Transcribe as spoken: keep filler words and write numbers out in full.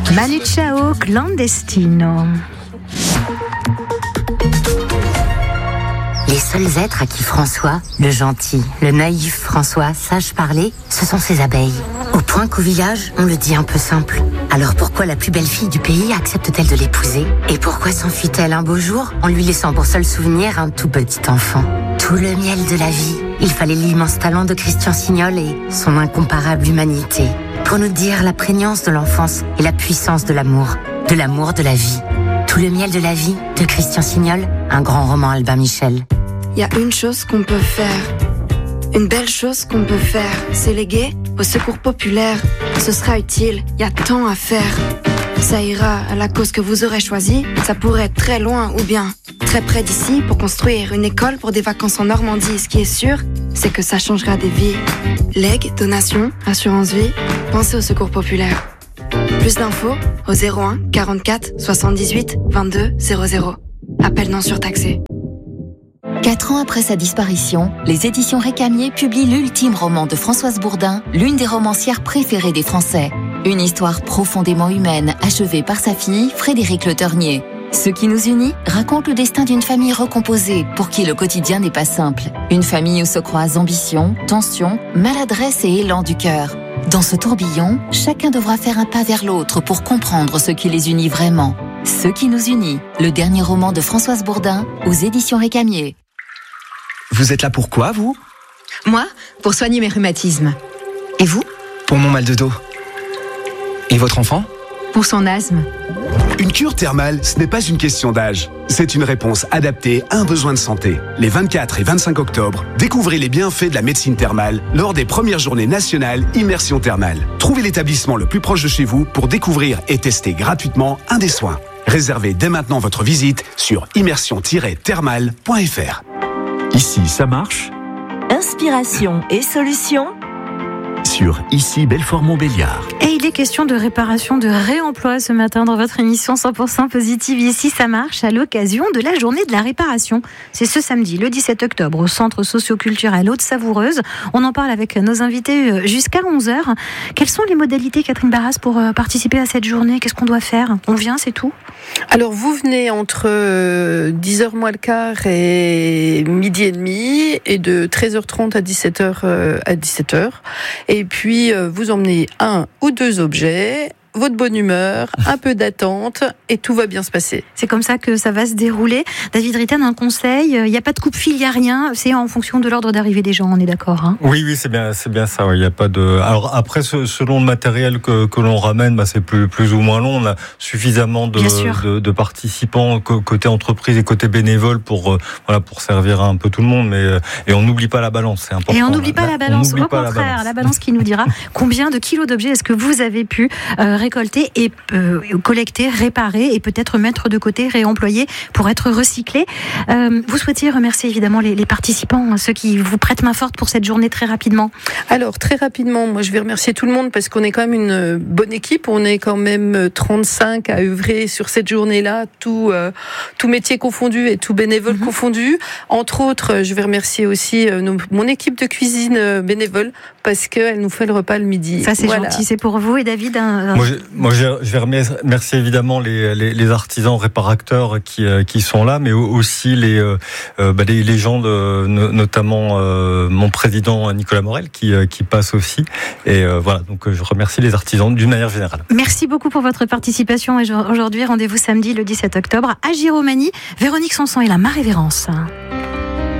Manu Chao, Clandestino. Les seuls êtres à qui François, le gentil, le naïf François, sache parler, ce sont ses abeilles. Au point qu'au village, on le dit un peu simple. Alors pourquoi la plus belle fille du pays accepte-t-elle de l'épouser ? Et pourquoi s'enfuit-elle un beau jour en lui laissant pour seul souvenir un tout petit enfant ? Tout le miel de la vie. Il fallait l'immense talent de Christian Signol et son incomparable humanité pour nous dire la prégnance de l'enfance et la puissance de l'amour, de l'amour de la vie. Tout le miel de la vie de Christian Signol, un grand roman Albin Michel. Il y a une chose qu'on peut faire, une belle chose qu'on peut faire, c'est léguer au secours populaire. Ce sera utile, il y a tant à faire. Ça ira à la cause que vous aurez choisie, ça pourrait être très loin ou bien très près d'ici pour construire une école pour des vacances en Normandie. Ce qui est sûr, c'est que ça changera des vies. Legs, donations, assurance vie, pensez au secours populaire. Plus d'infos au zéro un quarante-quatre soixante-dix-huit vingt-deux zéro zéro. Appel non surtaxé. Quatre ans après sa disparition, les éditions Récamier publient l'ultime roman de Françoise Bourdin, l'une des romancières préférées des Français. Une histoire profondément humaine, achevée par sa fille, Frédérique Le Ternier. Ce qui nous unit raconte le destin d'une famille recomposée, pour qui le quotidien n'est pas simple. Une famille où se croisent ambition, tension, maladresse et élan du cœur. Dans ce tourbillon, chacun devra faire un pas vers l'autre pour comprendre ce qui les unit vraiment. Ce qui nous unit, le dernier roman de Françoise Bourdin, aux éditions Récamier. Vous êtes là pour quoi, vous ? Moi, pour soigner mes rhumatismes. Et vous ? Pour mon mal de dos. Et votre enfant ? Pour son asthme. Une cure thermale, ce n'est pas une question d'âge. C'est une réponse adaptée à un besoin de santé. Les vingt-quatre et vingt-cinq octobre, découvrez les bienfaits de la médecine thermale lors des premières journées nationales Immersion Thermale. Trouvez l'établissement le plus proche de chez vous pour découvrir et tester gratuitement un des soins. Réservez dès maintenant votre visite sur immersion tiret thermale point f r. Ici, ça marche. Inspiration et solutions sur Ici Belfort-Montbéliard. Et il est question de réparation, de réemploi ce matin dans votre émission cent pour cent positive. Ici, ça marche à l'occasion de la journée de la réparation. C'est ce samedi, le dix-sept octobre, au centre socio-culturel Haute-Savoureuse. On en parle avec nos invités jusqu'à onze heures. Quelles sont les modalités, Catherine Barras, pour participer à cette journée ? Qu'est-ce qu'on doit faire ? On vient, c'est tout ? Alors, vous venez entre dix heures moins le quart et midi et demi, et de treize heures trente à dix-sept heures à dix-sept heures. Et puis, vous emmenez un ou deux objets, votre bonne humeur, un peu d'attente, et tout va bien se passer. C'est comme ça que ça va se dérouler. David Ritten, un conseil, il n'y a pas de coupe-fil, il n'y a rien, c'est en fonction de l'ordre d'arrivée des gens, on est d'accord, hein ? Oui, oui, c'est bien, c'est bien ça, il n'y a pas de... Alors après, selon le matériel que, que l'on ramène, bah, c'est plus, plus ou moins long, on a suffisamment de, de, de participants côté entreprise et côté bénévole pour, euh, voilà, pour servir un peu tout le monde, mais, et on n'oublie pas la balance, c'est important. Et on n'oublie pas la balance, au contraire, la balance. la balance qui nous dira combien de kilos d'objets est-ce que vous avez pu euh, récolter et euh, collecter, réparer et peut-être mettre de côté, réemployer pour être recyclé. Euh, vous souhaitiez remercier évidemment les, les participants, ceux qui vous prêtent main forte pour cette journée très rapidement. Alors très rapidement, moi je vais remercier tout le monde parce qu'on est quand même une bonne équipe, on est quand même trente-cinq à œuvrer sur cette journée-là, tout, euh, tout métier confondu et tout bénévole mm-hmm. confondu. Entre autres, je vais remercier aussi euh, nos, mon équipe de cuisine euh, bénévole parce qu'elle nous fait le repas le midi. Ça c'est voilà. gentil, c'est pour vous. Et David un... Moi, Moi, je vais remercier évidemment les, les, les artisans réparateurs qui, qui sont là, mais aussi les, euh, bah les, les gens, de, notamment euh, mon président Nicolas Morel, qui, qui passe aussi. Et euh, voilà, donc je remercie les artisans d'une manière générale. Merci beaucoup pour votre participation. Et aujourd'hui, rendez-vous samedi le dix-sept octobre à Giromagny. Véronique Sanson et la Marévérence.